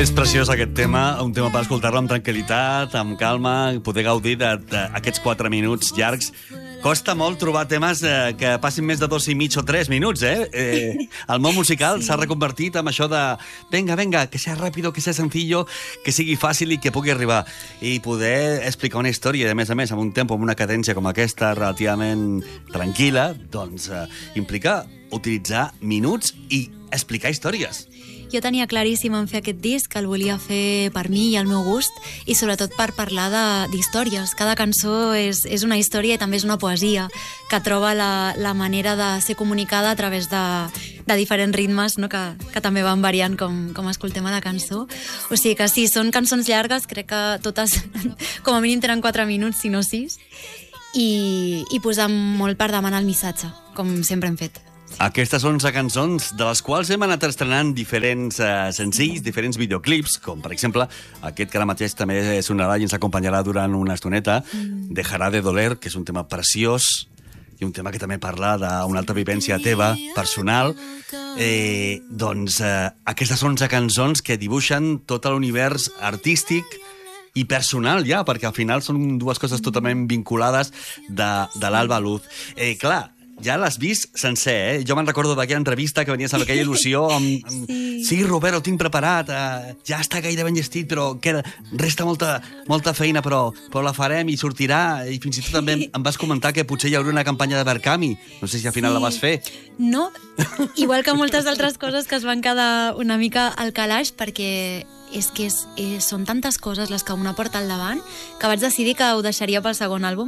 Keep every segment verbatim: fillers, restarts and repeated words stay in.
És preciós aquest tema, un tema per escoltar-lo amb tranquil·litat, amb calma, poder gaudir d'aquests quatre minuts llargs. Costa molt trobar temes eh, que passin més de dos i mig o tres minuts, eh? eh el món musical s'ha sí. reconvertit en això de venga, venga, que sea rápido, que sea sencillo, que sigui fàcil i que pugui arribar. I poder explicar una història, a més a més, amb un tempo, amb una cadència com aquesta, relativament tranquil·la, doncs eh, implica utilitzar minuts i explicar històries. Jo tenia claríssim en fer aquest disc, que el volia fer per mi i al meu gust, i sobretot per parlar d'històries. Cada cançó és, és una història i també és una poesia, que troba la, la manera de ser comunicada a través de, de diferents ritmes, no? que, que també van variant com, com escoltem a la cançó. O sigui que sí, són cançons llargues, crec que totes com a mínim tenen quatre minuts, si no sis, i, i posar molt per demanar el missatge, com sempre hem fet. Aquestes onze cançons, de les quals hem anat estrenant diferents eh, senzills, diferents videoclips, com per exemple aquest que ara mateix també sonarà i ens acompanyarà durant una estoneta, mm. Dejará de doler, que és un tema preciós i un tema que també parla d'una altra vivència teva, personal. Eh, doncs eh, aquestes onze cançons que dibuixen tot l'univers artístic i personal ja, perquè al final són dues coses totalment vinculades de, de l'Alba Luz. Eh, clar, ja l'has vist sencer, eh? Jo me'n recordo d'aquella entrevista que venies amb aquella il·lusió amb, amb... Sí. sí, Robert, ho tinc preparat, uh, ja està gairebé enllestit, però queda, resta molta, molta feina, però, però la farem i sortirà, i fins i tot també em vas comentar que potser hi hauria una campanya de Berkami. No sé si al final sí. la vas fer. No, igual que moltes altres coses que es van quedar una mica al calaix, perquè és que és, és, són tantes coses les que una porta al davant que vaig decidir que ho deixaria pel segon àlbum.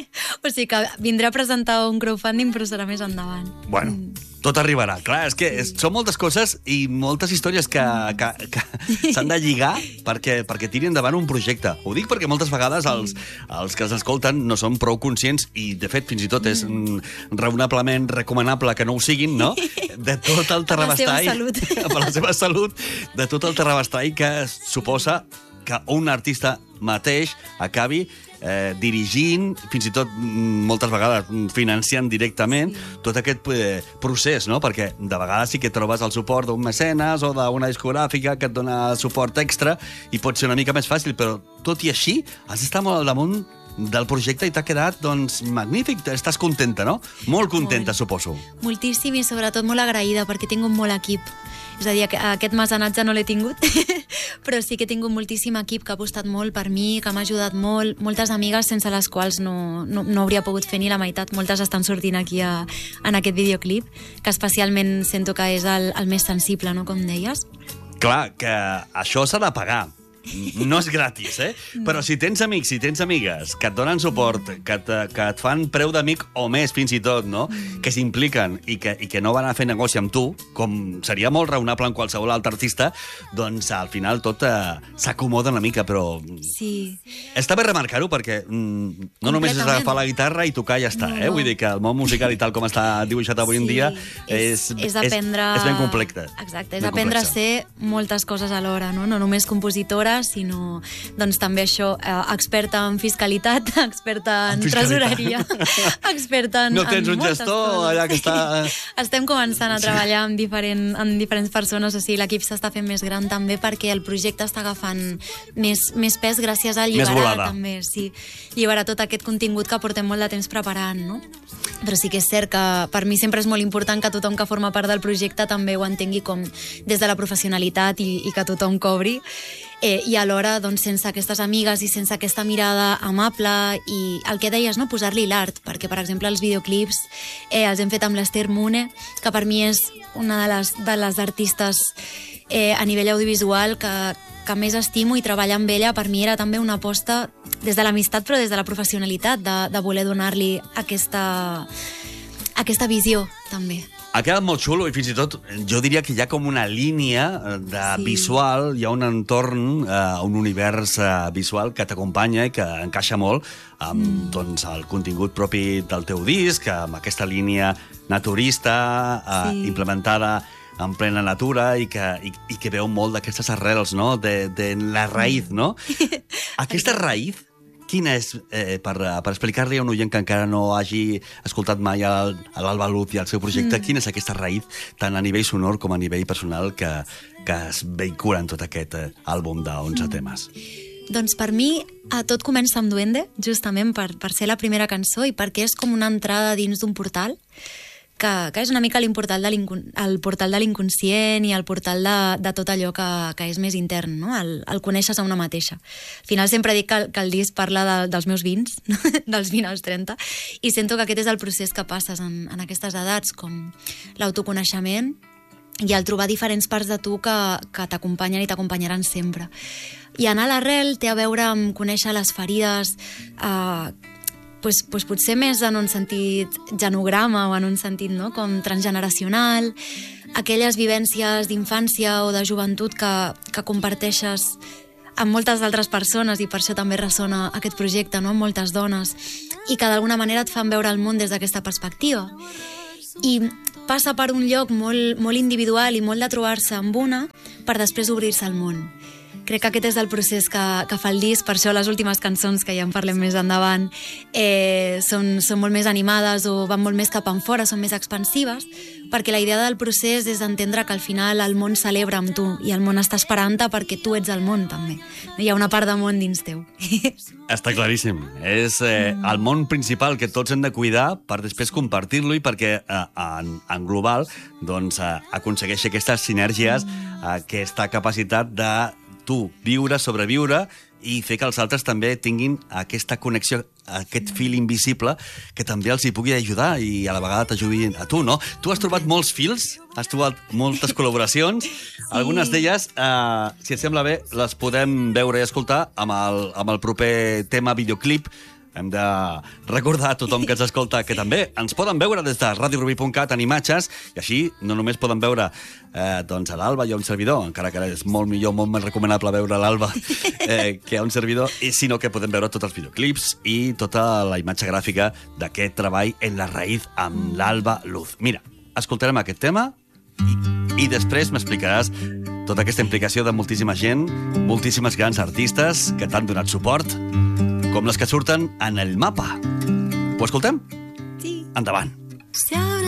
O sigui que vindré a presentar un crowdfunding, però serà més endavant. Bueno, tot arribarà. Clar, és que és, són moltes coses i moltes històries que, que, que s'han de lligar perquè, perquè tiri endavant un projecte. Ho dic perquè moltes vegades els, els que els escolten no són prou conscients i, de fet, fins i tot és raonablement recomanable que no ho siguin, no? De tot el terrabastall... Per la seva salut. Per la seva salut, de tot el terrabastall que suposa que un artista mateix acabi eh, dirigint, fins i tot moltes vegades financiant directament tot aquest eh, procés, no? Perquè de vegades sí que trobes el suport d'un mecenes o d'una discogràfica que et dona suport extra i pot ser una mica més fàcil, però tot i així has d'estar molt al damunt del projecte i t'ha quedat, doncs, magnífic. Estàs contenta, no? Molt contenta, molt. Suposo. Moltíssim i sobretot molt agraïda perquè tinc un molt equip. És a dir, aquest mecenatge no l'he tingut, però sí que he tingut moltíssim equip que ha apostat molt per mi, que m'ha ajudat molt, moltes amigues sense les quals no, no, no hauria pogut fer ni la meitat. Moltes estan sortint aquí a, en aquest videoclip, que especialment sento que és el, el més sensible, no?, com deies. Clar, que això s'ha de pagar. No és gratis, eh? Però si tens amics, si tens amigues que et donen suport, que, te, que et fan preu d'amic o més, fins i tot, no? Que s'impliquen i, que, i que no van a fer negoci amb tu, com seria molt raonable en qualsevol altre artista, doncs al final tot eh, s'acomoda una mica, però... Sí. Està bé remarcar-ho perquè mm, no només és agafar la guitarra i tocar i ja està, no, eh? No. Vull dir que el món musical i tal com està dibuixat avui sí, en dia és, és, és, aprendre... és, és ben complex. Exacte, és aprendre a ser moltes coses alhora, no? No només compositora, sinó doncs, també això, eh, experta en fiscalitat, experta en, en tresoreria, experta en, no tens en un gestor allà que està... Estem començant a treballar amb, diferent, amb diferents persones, o sigui, l'equip s'està fent més gran també perquè el projecte està agafant més, més pes gràcies a alliberar també, sí, alliberar tot aquest contingut que portem molt de temps preparant, no? Però sí que és cert que per mi sempre és molt important que tothom que forma part del projecte també ho entengui com des de la professionalitat i, i que tothom cobri. Eh, I alhora, doncs, sense aquestes amigues i sense aquesta mirada amable i el que deies, no?, posar-li l'art, perquè, per exemple, els videoclips eh, els hem fet amb l'Esther Mune, que per mi és una de les, de les artistes eh, a nivell audiovisual que, que més estimo, i treballar amb ella per mi era també una aposta des de l'amistat però des de la professionalitat, de, de voler donar-li aquesta, aquesta visió, també. Ha quedat molt xulo i fins i tot jo diria que hi ha com una línia de sí. visual, hi ha un entorn, uh, un univers uh, visual que t'acompanya i que encaixa molt amb mm. doncs, el contingut propi del teu disc, amb aquesta línia naturista uh, sí. implementada en plena natura i que, i, i que veu molt d'aquestes arrels, no?, de, de la raïz, no? Aquesta raïz, quina és, eh, per, per explicar-li a un oient que encara no hagi escoltat mai l'Alba Luz i el seu projecte, mm. quina és aquesta raïz, tant a nivell sonor com a nivell personal, que, que es vehicula en tot aquest eh, àlbum d'onze temes? Doncs per mi a tot comença amb Duende, justament per, per ser la primera cançó i perquè és com una entrada dins d'un portal que, que és una mica el portal de l'inconscient i el portal de, de tot allò que, que és més intern, no? el, el conèixer a una mateixa. Al final sempre dic que, que el disc parla de, dels meus vins, dels vint als trenta, i sento que aquest és el procés que passes en, en aquestes edats, com l'autoconeixement i el trobar diferents parts de tu que, que t'acompanyen i t'acompanyaran sempre. I anar a l'arrel té a veure amb conèixer les ferides, eh, Pues, pues potser més en un sentit genograma o en un sentit no? com transgeneracional, aquelles vivències d'infància o de joventut que, que comparteixes amb moltes altres persones i per això també ressona aquest projecte, no? amb moltes dones, i que d'alguna manera et fan veure el món des d'aquesta perspectiva. I passa per un lloc molt, molt individual i molt de trobar-se amb una per després obrir-se al món. Crec que aquest és el procés que, que fa el disc, per això les últimes cançons, que ja en parlem més endavant, eh, són, són molt més animades o van molt més cap enfora, són més expansives, perquè la idea del procés és entendre que al final el món celebra amb tu i el món està esperant-te perquè tu ets el món també. Hi ha una part de món dins teu. Està claríssim. És eh, el món principal que tots hem de cuidar per després compartir-lo i perquè eh, en, en global doncs, eh, aconsegueixi aquestes sinergies, eh, aquesta capacitat de tu viure, sobreviure i fer que els altres també tinguin aquesta connexió, aquest fil invisible que també els hi pugui ajudar i a la vegada t'ajudi a tu, no? Tu has trobat molts fils, has trobat moltes col·laboracions, sí. Algunes d'elles, eh, si et sembla bé, les podem veure i escoltar amb el, amb el proper tema videoclip. Hem de recordar a tothom que ens escolta que també ens poden veure des de radio rubí punt cat en imatges, i així no només poden veure eh, doncs a l'Alba i a un servidor, encara que és molt millor, molt més recomanable veure l'Alba eh, que a un servidor, i sinó que podem veure tots els videoclips i tota la imatge gràfica d'aquest treball en la raïz amb l'Alba Luz. Mira, escoltarem aquest tema i, i després m'explicaràs tota aquesta implicació de moltíssima gent, moltíssimes grans artistes que t'han donat suport, com les que surten en el mapa. Ho escoltem? Sí. Endavant.